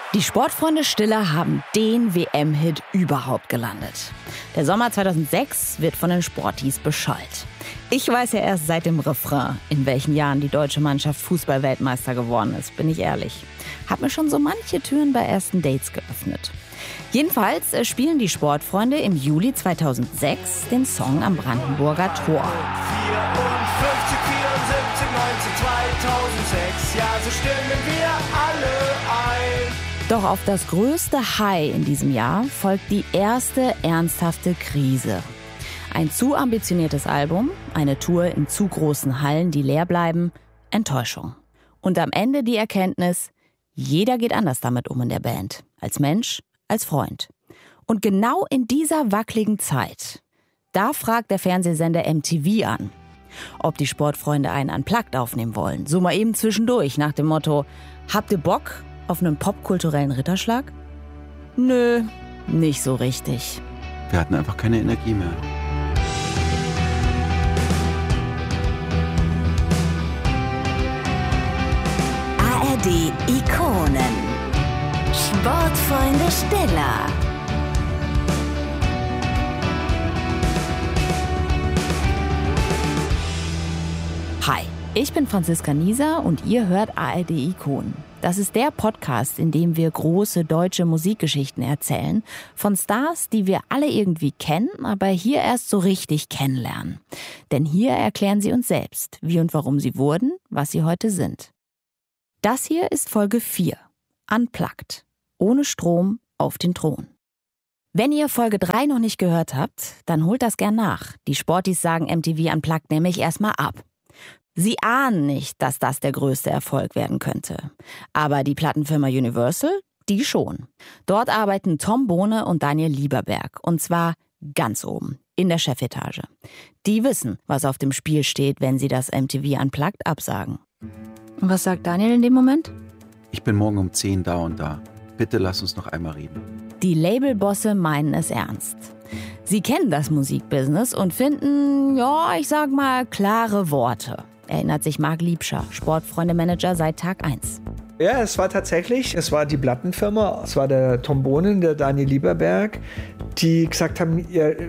Die Sportfreunde Stiller haben den WM-Hit überhaupt gelandet. Der Sommer 2006 wird von den Sportis beschallt. Ich weiß ja erst seit dem Refrain, in welchen Jahren die deutsche Mannschaft Fußball-Weltmeister geworden ist, bin ich ehrlich. Hab mir schon so manche Türen bei ersten Dates geöffnet. Jedenfalls spielen die Sportfreunde im Juli 2006 den Song am Brandenburger Tor. 54, 74, 19, 2006, ja, so stimmen wir alle ein. Doch auf das größte High in diesem Jahr folgt die erste ernsthafte Krise. Ein zu ambitioniertes Album, eine Tour in zu großen Hallen, die leer bleiben, Enttäuschung. Und am Ende die Erkenntnis, jeder geht anders damit um in der Band. Als Mensch, als Freund. Und genau in dieser wackeligen Zeit, da fragt der Fernsehsender MTV an, ob die Sportfreunde einen Unplugged aufnehmen wollen. So mal eben zwischendurch nach dem Motto, habt ihr Bock auf einen popkulturellen Ritterschlag? Nö, nicht so richtig. Wir hatten einfach keine Energie mehr. ARD Ikonen. Sportfreunde Stiller. Hi, ich bin Franziska Nieser und ihr hört ARD Ikonen. Das ist der Podcast, in dem wir große deutsche Musikgeschichten erzählen. Von Stars, die wir alle irgendwie kennen, aber hier erst so richtig kennenlernen. Denn hier erklären sie uns selbst, wie und warum sie wurden, was sie heute sind. Das hier ist Folge 4. Unplugged. Ohne Strom auf den Thron. Wenn ihr Folge 3 noch nicht gehört habt, dann holt das gern nach. Die Sportis sagen MTV Unplugged nämlich erstmal ab. Sie ahnen nicht, dass das der größte Erfolg werden könnte. Aber die Plattenfirma Universal, die schon. Dort arbeiten Tom Bohne und Daniel Lieberberg. Und zwar ganz oben, in der Chefetage. Die wissen, was auf dem Spiel steht, wenn sie das MTV Unplugged absagen. Und was sagt Daniel in dem Moment? Ich bin morgen um 10 da und da. Bitte lass uns noch einmal reden. Die Labelbosse meinen es ernst. Sie kennen das Musikbusiness und finden, ja, ich sag mal, klare Worte. Erinnert sich Marc Liebscher, Sportfreunde-Manager seit Tag 1. Ja, es war die Plattenfirma, es war der Tom Bohnen, der Daniel Lieberberg, die gesagt haben,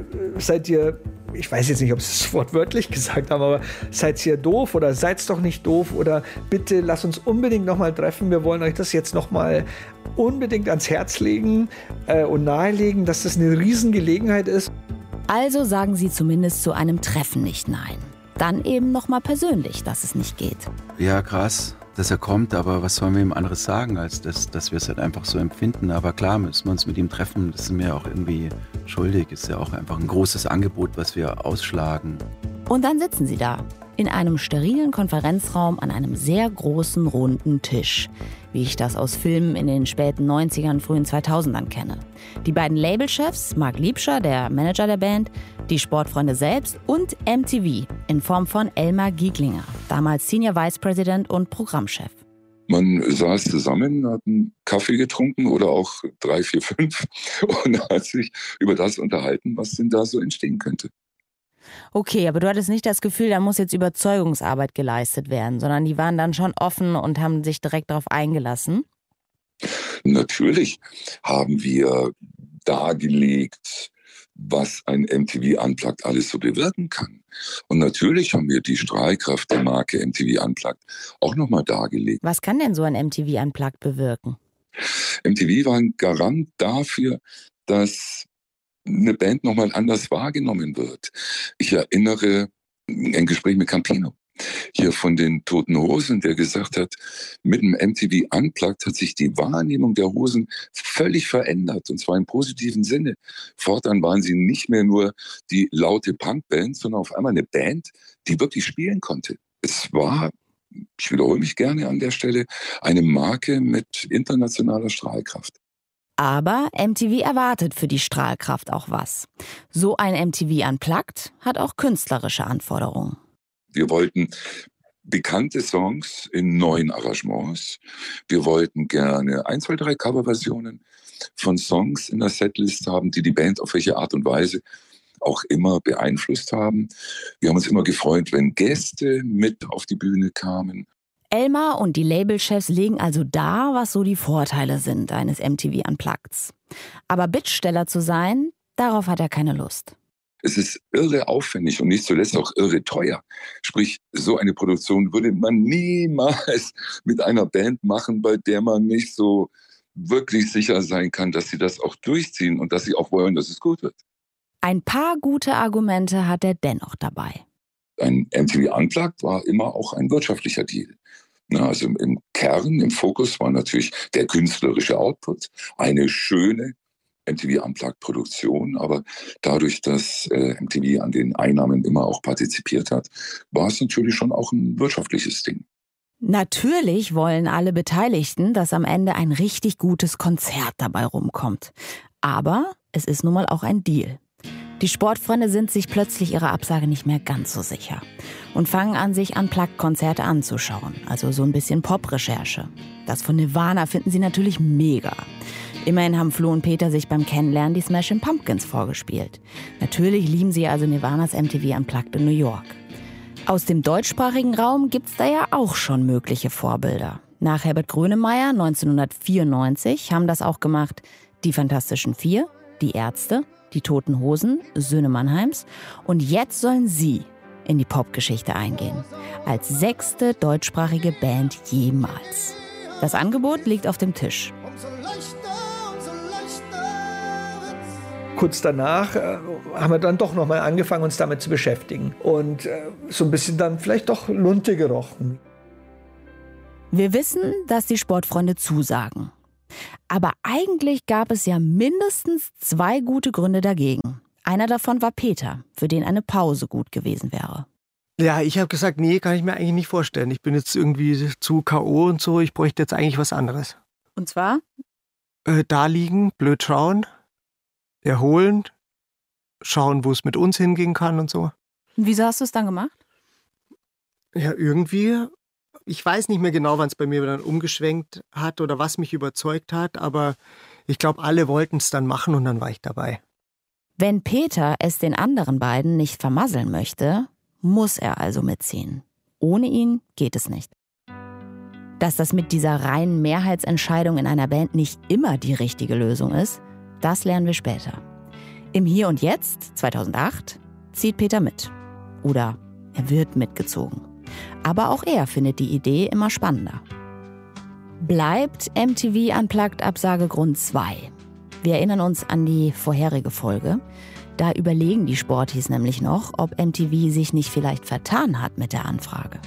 seid ihr, ich weiß jetzt nicht, ob sie es wortwörtlich gesagt haben, aber seid ihr doof oder seid's doch nicht doof oder bitte lasst uns unbedingt nochmal treffen, wir wollen euch das jetzt nochmal unbedingt ans Herz legen und nahelegen, dass das eine Riesengelegenheit ist. Also sagen sie zumindest zu einem Treffen nicht nein. Dann eben nochmal persönlich, dass es nicht geht. Ja, krass, dass er kommt, aber was sollen wir ihm anderes sagen, als dass wir es halt einfach so empfinden. Aber klar müssen wir uns mit ihm treffen, das sind wir auch irgendwie schuldig. Ist ja auch einfach ein großes Angebot, was wir ausschlagen. Und dann sitzen sie da, in einem sterilen Konferenzraum an einem sehr großen, runden Tisch. Wie ich das aus Filmen in den späten 90ern, frühen 2000ern kenne. Die beiden Labelchefs, Marc Liebscher, der Manager der Band, die Sportfreunde selbst und MTV in Form von Elmar Gieglinger, damals Senior Vice President und Programmchef. Man saß zusammen, hat einen Kaffee getrunken oder auch 3, 4, 5 und hat sich über das unterhalten, was denn da so entstehen könnte. Okay, aber du hattest nicht das Gefühl, da muss jetzt Überzeugungsarbeit geleistet werden, sondern die waren dann schon offen und haben sich direkt darauf eingelassen? Natürlich haben wir dargelegt, was ein MTV Unplugged alles so bewirken kann. Und natürlich haben wir die Strahlkraft der Marke MTV Unplugged auch nochmal dargelegt. Was kann denn so ein MTV Unplugged bewirken? MTV war ein Garant dafür, dass eine Band nochmal anders wahrgenommen wird. Ich erinnere ein Gespräch mit Campino hier von den Toten Hosen, der gesagt hat, mit dem MTV Unplugged hat sich die Wahrnehmung der Hosen völlig verändert, und zwar im positiven Sinne. Fortan waren sie nicht mehr nur die laute Punkband, sondern auf einmal eine Band, die wirklich spielen konnte. Es war, ich wiederhole mich gerne an der Stelle, eine Marke mit internationaler Strahlkraft. Aber MTV erwartet für die Strahlkraft auch was. So ein MTV Unplugged hat auch künstlerische Anforderungen. Wir wollten bekannte Songs in neuen Arrangements. Wir wollten gerne 1, 2, 3 Coverversionen von Songs in der Setlist haben, die die Band auf welche Art und Weise auch immer beeinflusst haben. Wir haben uns immer gefreut, wenn Gäste mit auf die Bühne kamen. Elmar und die Labelchefs legen also dar, was so die Vorteile sind eines MTV Unpluggeds. Aber Bittsteller zu sein, darauf hat er keine Lust. Es ist irre aufwendig und nicht zuletzt auch irre teuer. Sprich, so eine Produktion würde man niemals mit einer Band machen, bei der man nicht so wirklich sicher sein kann, dass sie das auch durchziehen und dass sie auch wollen, dass es gut wird. Ein paar gute Argumente hat er dennoch dabei. Ein MTV Unplugged war immer auch ein wirtschaftlicher Deal. Also im Kern, im Fokus war natürlich der künstlerische Output, eine schöne MTV Unplugged-Produktion, aber dadurch, dass MTV an den Einnahmen immer auch partizipiert hat, war es natürlich schon auch ein wirtschaftliches Ding. Natürlich wollen alle Beteiligten, dass am Ende ein richtig gutes Konzert dabei rumkommt. Aber es ist nun mal auch ein Deal. Die Sportfreunde sind sich plötzlich ihrer Absage nicht mehr ganz so sicher und fangen an, sich Unplugged-Konzerte anzuschauen, also so ein bisschen Pop-Recherche. Das von Nirvana finden sie natürlich mega. Immerhin haben Flo und Peter sich beim Kennenlernen die Smashing Pumpkins vorgespielt. Natürlich lieben sie also Nirvanas MTV Unplugged in New York. Aus dem deutschsprachigen Raum gibt's da ja auch schon mögliche Vorbilder. Nach Herbert Grönemeyer 1994 haben das auch gemacht die Fantastischen Vier, die Ärzte, die Toten Hosen, Söhne Mannheims. Und jetzt sollen sie in die Popgeschichte eingehen. Als 6. deutschsprachige Band jemals. Das Angebot liegt auf dem Tisch. Kurz danach haben wir dann doch nochmal angefangen, uns damit zu beschäftigen. Und so ein bisschen dann vielleicht doch Lunte gerochen. Wir wissen, dass die Sportfreunde zusagen. Aber eigentlich gab es ja mindestens 2 gute Gründe dagegen. Einer davon war Peter, für den eine Pause gut gewesen wäre. Ja, ich habe gesagt, nee, kann ich mir eigentlich nicht vorstellen. Ich bin jetzt irgendwie zu K.O. und so, ich bräuchte jetzt eigentlich was anderes. Und zwar? Da liegen, blöd schauen, erholen, schauen, wo es mit uns hingehen kann und so. Und wieso hast du es dann gemacht? Ja, irgendwie, ich weiß nicht mehr genau, wann es bei mir dann umgeschwenkt hat oder was mich überzeugt hat, aber ich glaube, alle wollten es dann machen und dann war ich dabei. Wenn Peter es den anderen beiden nicht vermasseln möchte, muss er also mitziehen. Ohne ihn geht es nicht. Dass das mit dieser reinen Mehrheitsentscheidung in einer Band nicht immer die richtige Lösung ist, das lernen wir später. Im Hier und Jetzt, 2008, zieht Peter mit. Oder er wird mitgezogen. Aber auch er findet die Idee immer spannender. Bleibt MTV Unplugged Absagegrund 2. Wir erinnern uns an die vorherige Folge. Da überlegen die Sporties nämlich noch, ob MTV sich nicht vielleicht vertan hat mit der Anfrage.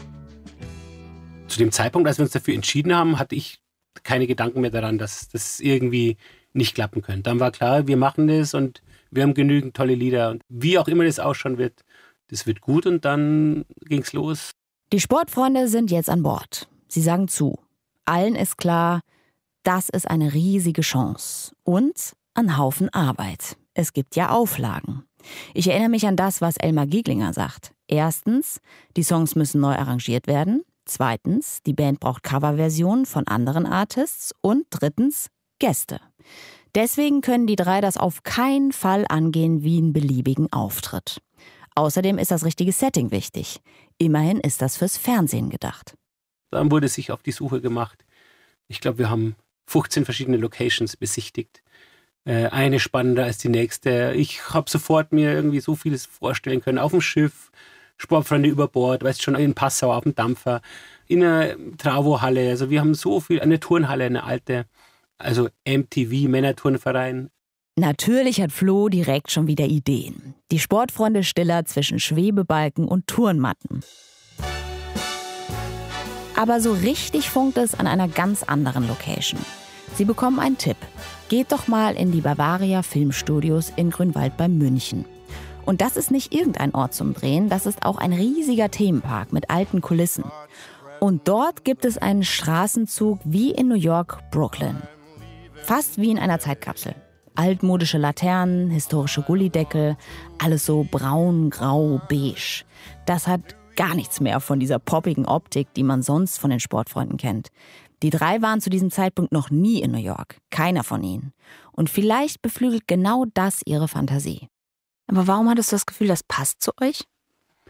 Zu dem Zeitpunkt, als wir uns dafür entschieden haben, hatte ich keine Gedanken mehr daran, dass das irgendwie nicht klappen könnte. Dann war klar, wir machen das und wir haben genügend tolle Lieder. Und wie auch immer das ausschauen wird, das wird gut und dann ging's los. Die Sportfreunde sind jetzt an Bord. Sie sagen zu. Allen ist klar, das ist eine riesige Chance und ein Haufen Arbeit. Es gibt ja Auflagen. Ich erinnere mich an das, was Elmar Gieglinger sagt. Erstens, die Songs müssen neu arrangiert werden. Zweitens, die Band braucht Coverversionen von anderen Artists. Und drittens, Gäste. Deswegen können die 3 das auf keinen Fall angehen wie einen beliebigen Auftritt. Außerdem ist das richtige Setting wichtig. Immerhin ist das fürs Fernsehen gedacht. Dann wurde sich auf die Suche gemacht. Ich glaube, wir haben 15 verschiedene Locations besichtigt. Eine spannender als die nächste. Ich habe sofort mir irgendwie so vieles vorstellen können. Auf dem Schiff, Sportfreunde über Bord, weißt schon, in Passau auf dem Dampfer, in einer Travo-Halle. Also wir haben so viel, eine Turnhalle, eine alte, also MTV, Männerturnverein. Natürlich hat Flo direkt schon wieder Ideen. Die Sportfreunde Stiller zwischen Schwebebalken und Turnmatten. Aber so richtig funkt es an einer ganz anderen Location. Sie bekommen einen Tipp. Geht doch mal in die Bavaria Filmstudios in Grünwald bei München. Und das ist nicht irgendein Ort zum Drehen, das ist auch ein riesiger Themenpark mit alten Kulissen. Und dort gibt es einen Straßenzug wie in New York, Brooklyn. Fast wie in einer Zeitkapsel. Altmodische Laternen, historische Gullideckel, alles so braun, grau, beige. Das hat gar nichts mehr von dieser poppigen Optik, die man sonst von den Sportfreunden kennt. Die 3 waren zu diesem Zeitpunkt noch nie in New York. Keiner von ihnen. Und vielleicht beflügelt genau das ihre Fantasie. Aber warum hattest du das Gefühl, das passt zu euch?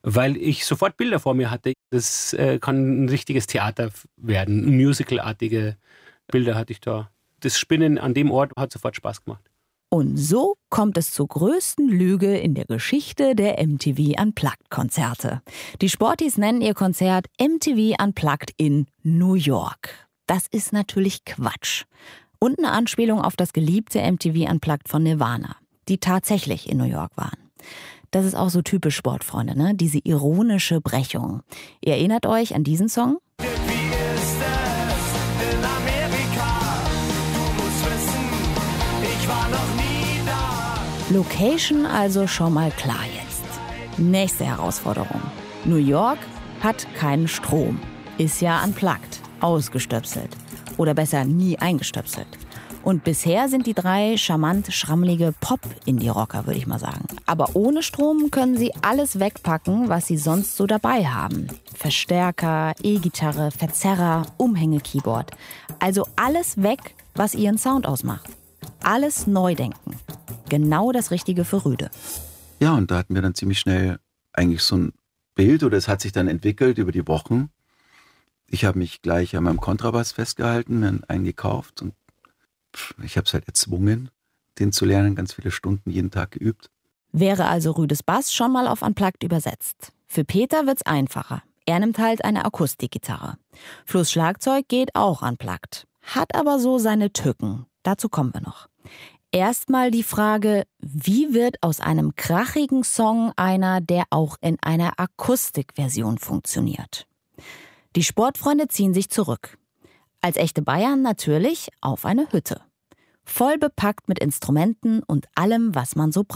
weil ich sofort Bilder vor mir hatte. Das kann ein richtiges Theater werden, musicalartige Bilder hatte ich da. Das Spinnen an dem Ort hat sofort Spaß gemacht. Und so kommt es zur größten Lüge in der Geschichte der MTV Unplugged-Konzerte. Die Sporties nennen ihr Konzert MTV Unplugged in New York. Das ist natürlich Quatsch. Und eine Anspielung auf das geliebte MTV Unplugged von Nirvana, die tatsächlich in New York waren. Das ist auch so typisch Sportfreunde, ne? Diese ironische Brechung. Ihr erinnert euch an diesen Song? Wie ist es in Amerika? Du musst wissen, ich war noch nie da. Location also schon mal klar jetzt. Nächste Herausforderung. New York hat keinen Strom. Ist ja unplugged, ausgestöpselt. Oder besser nie eingestöpselt. Und bisher sind die 3 charmant schrammelige Pop-Indie-Rocker, würde ich mal sagen. Aber ohne Strom können sie alles wegpacken, was sie sonst so dabei haben. Verstärker, E-Gitarre, Verzerrer, Umhänge-Keyboard. Also alles weg, was ihren Sound ausmacht. Alles neu denken. Genau das Richtige für Rüde. Ja, und da hatten wir dann ziemlich schnell eigentlich so ein Bild, oder es hat sich dann entwickelt über die Wochen. Ich habe mich gleich an meinem Kontrabass festgehalten, mir einen gekauft und ich habe es halt erzwungen, den zu lernen, ganz viele Stunden jeden Tag geübt. Wäre also Rüdes Bass schon mal auf Unplugged übersetzt. Für Peter wird's einfacher. Er nimmt halt eine Akustikgitarre. Flo's Schlagzeug geht auch Unplugged. Hat aber so seine Tücken. Dazu kommen wir noch. Erstmal die Frage, wie wird aus einem krachigen Song einer, der auch in einer Akustikversion funktioniert? Die Sportfreunde ziehen sich zurück. Als echte Bayern natürlich auf eine Hütte. Voll bepackt mit Instrumenten und allem, was man so braucht.